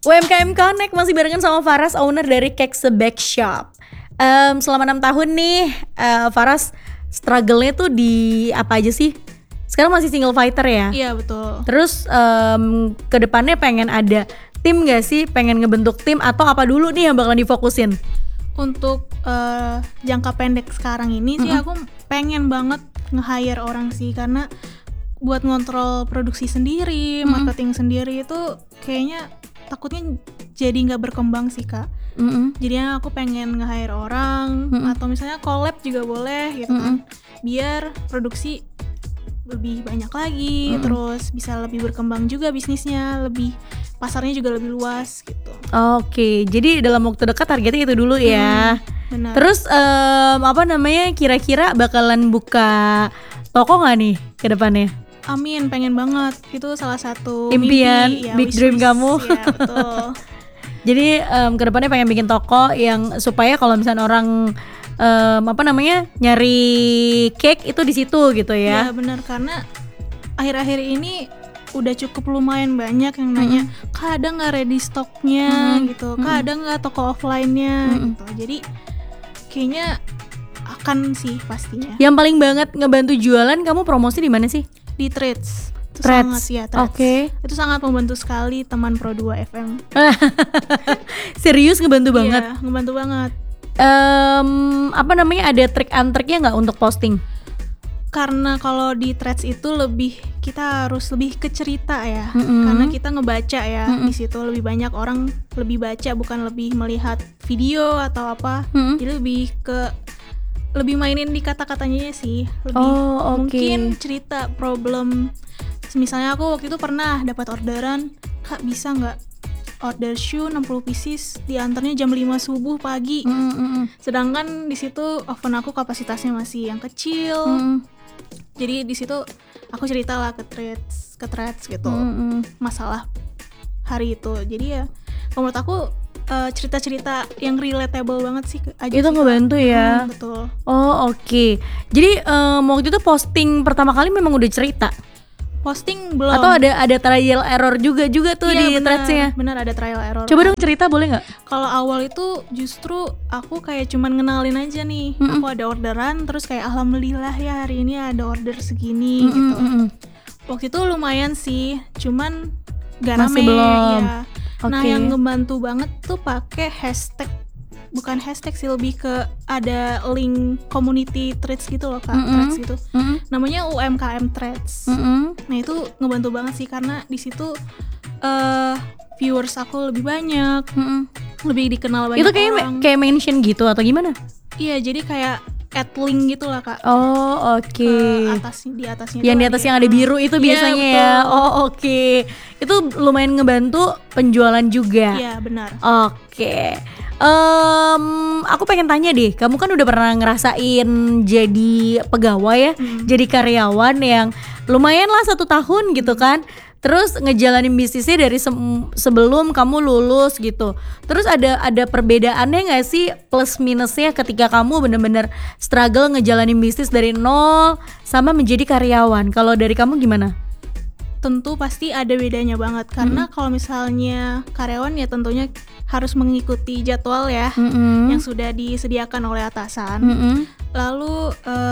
UMKM Connect masih barengan sama Faras, owner dari Kekse Bake Shop. Selama 6 tahun nih, Faras struggle-nya tuh di apa aja sih? Sekarang masih single fighter ya? Iya betul. Terus ke depannya pengen ada tim gak sih? Pengen ngebentuk tim atau apa dulu nih yang bakalan difokusin? Untuk jangka pendek sekarang ini sih aku pengen banget nge-hire orang sih, karena buat ngontrol produksi sendiri, marketing sendiri itu kayaknya takutnya jadi nggak berkembang sih Kak. Jadinya aku pengen nge-hire orang atau misalnya collab juga boleh gitu kan, biar produksi lebih banyak lagi, terus bisa lebih berkembang juga bisnisnya, lebih pasarnya juga lebih luas gitu. Oke, jadi dalam waktu dekat targetnya itu dulu ya. Benar. Terus kira-kira bakalan buka toko nggak nih ke depannya? Amin, pengen banget. Itu salah satu Impian, mimpi, ya, big dream kamu. Ya, betul. Jadi ke depannya pengen bikin toko yang supaya kalau misalnya orang nyari cake itu di situ gitu ya. Ya benar, karena akhir-akhir ini udah cukup lumayan banyak yang nanya, Kak ada nggak ready stoknya gitu, Kak ada nggak toko offline-nya gitu. Jadi kayaknya akan sih pastinya. Yang paling banget ngebantu jualan kamu promosi di mana sih? Di Threads. Itu Threads. sangat ya Threads. Oke. Itu sangat membantu sekali teman Pro 2 FM. Serius ngebantu banget. Iya, ngebantu banget. Ada trik and triknya nggak untuk posting? Karena kalau di Threads itu kita harus lebih ke cerita ya, karena kita ngebaca ya, di situ lebih banyak orang lebih baca, bukan lebih melihat video atau apa. Jadi lebih mainin di kata-katanya sih, lebih mungkin cerita problem. Misalnya aku waktu itu pernah dapat orderan, Kak bisa nggak order shoe 60 pieces diantarnya jam 5 subuh pagi. Sedangkan di situ oven aku kapasitasnya masih yang kecil. Jadi di situ aku ceritalah ke threads gitu, masalah hari itu. Jadi ya menurut aku cerita-cerita yang relatable banget sih aja. Itu sih, ngebantu ya. Betul. Oh oke. Jadi waktu itu posting pertama kali memang udah cerita? Posting belum. Atau ada trial error juga tuh Iya, di benar, threads-nya? Benar, ada trial error. Coba dong cerita, boleh nggak? Kalau awal itu justru aku kayak cuman ngenalin aja nih, aku ada orderan, terus kayak alhamdulillah ya hari ini ada order segini gitu. Waktu itu lumayan sih, cuman gak Masih rame belum. ya. Nah yang ngebantu banget tuh pakai hashtag, bukan hashtag sih, lebih ke ada link community threads gitu loh Kak, threads gitu. Namanya UMKM Threads. Nah itu ngebantu banget sih, karena di situ viewers aku lebih banyak, lebih dikenal banyak orang. Itu kayak mention gitu atau gimana? Iya, jadi kayak add link gitu lah Kak. Oh oke. Di atasnya. Yang di atas yang ada biru itu biasanya ya. Oh oke. Itu lumayan ngebantu penjualan juga. Iya benar. Oke. Aku pengen tanya deh, kamu kan udah pernah ngerasain jadi pegawai ya, jadi karyawan yang lumayan lah 1 tahun gitu kan. Terus ngejalanin bisnisnya dari sebelum kamu lulus gitu. Terus ada perbedaannya nggak sih plus minusnya ketika kamu bener-bener struggle ngejalanin bisnis dari nol sama menjadi karyawan? Kalau dari kamu gimana? Tentu pasti ada bedanya banget, karena kalau misalnya karyawan ya tentunya harus mengikuti jadwal ya yang sudah disediakan oleh atasan. Lalu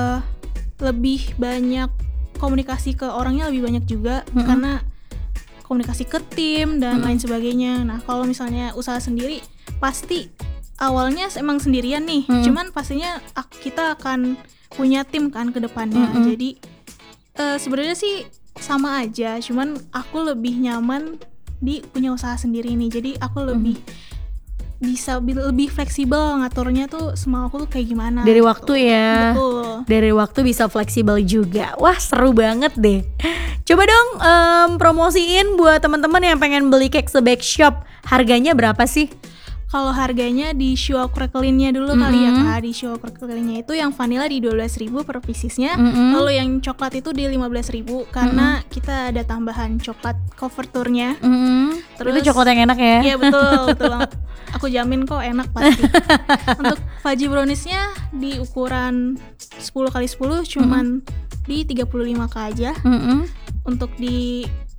lebih banyak komunikasi ke orangnya, lebih banyak juga karena komunikasi ke tim dan lain sebagainya. Nah kalau misalnya usaha sendiri pasti awalnya emang sendirian nih, cuman pastinya kita akan punya tim kan ke depannya. Jadi sebenarnya sih sama aja, cuman aku lebih nyaman di punya usaha sendiri nih. Jadi aku lebih bisa lebih fleksibel ngaturnya tuh, semua aku tuh kayak gimana. Dari gitu. Waktu ya. Betul. Dari waktu bisa fleksibel juga. Wah seru banget deh. Coba dong promosiin buat teman-teman yang pengen beli Kekse Bake Shop. Harganya berapa sih? Kalau harganya di shoe cracklinnya dulu kali ya Kak. Di shoe cracklinnya itu yang vanilla di 12.000 per piecesnya. Lalu yang coklat itu di 15.000 karena kita ada tambahan coklat couverture-nya. Terus itu coklat yang enak ya? Iya betul banget. Aku jamin kok enak pasti. Untuk fudgy brownies-nya di ukuran 10x10 cuman di 35k aja. Untuk di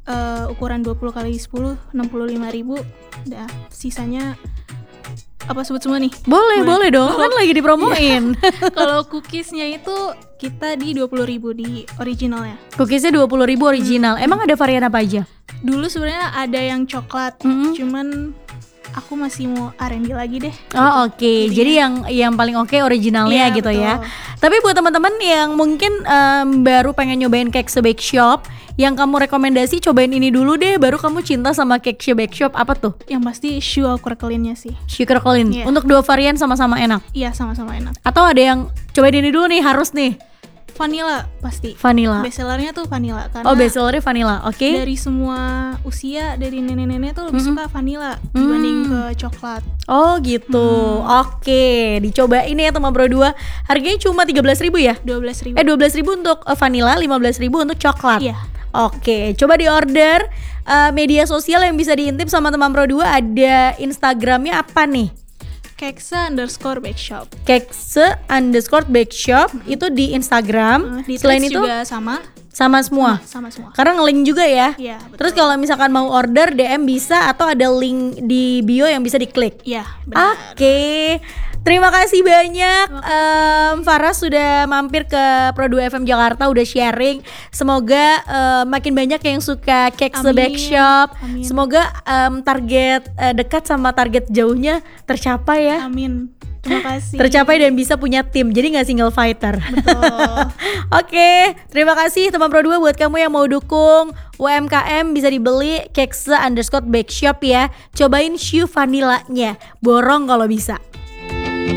ukuran 20x10 65.000. Udah sisanya apa sebut semua nih? Boleh dong, kan lagi dipromoin. Kalau cookiesnya itu kita di 20.000 di originalnya. Cookiesnya 20.000 original. Emang ada varian apa aja? Dulu sebenarnya ada yang coklat, cuman aku masih mau R&D lagi deh. Oh oke. Jadi yang paling oke originalnya gitu betul. ya. Tapi buat teman-teman yang mungkin baru pengen nyobain Kekse Bake Shop, yang kamu rekomendasi cobain ini dulu deh, baru kamu cinta sama Kekse Bake Shop. Apa tuh? Yang pasti sugar clean-nya sih. Sugar clean. Iya. Untuk dua varian sama-sama enak. Iya, sama-sama enak. Atau ada yang cobain ini dulu nih, harus nih. Vanilla pasti. Vanilla. Bestsellernya tuh vanilla karena Oh, bestsellernya vanilla. Oke. dari semua usia, dari nenek-nenek tuh lebih suka vanilla dibanding ke coklat. Oh gitu. Oke, dicobain ya teman Bro 2. Harganya cuma 13.000 ya? 12.000. 12.000 untuk vanilla, 15.000 untuk coklat. Iya. Oke, coba di order. Media sosial yang bisa diintip sama teman Pro 2 ada Instagramnya apa nih? Kekse_bake shop. Kekse_bake shop itu di Instagram. Di Selain Threads itu juga sama semua. sama semua. Karena nge-link juga ya. Iya, betul. Terus kalau misalkan mau order DM bisa atau ada link di bio yang bisa diklik. Iya, benar. Oke. Terima kasih banyak Farah sudah mampir ke Pro 2 FM Jakarta, udah sharing. Semoga makin banyak yang suka Kekse Bake Shop. Amin. Semoga target dekat sama target jauhnya tercapai ya. Amin. Terima kasih. Tercapai dan bisa punya tim, jadi gak single fighter. Betul. Oke, terima kasih teman Pro 2. Buat kamu yang mau dukung UMKM bisa dibeli Kekse_bake shop ya. Cobain shoe vanillanya, borong kalau bisa.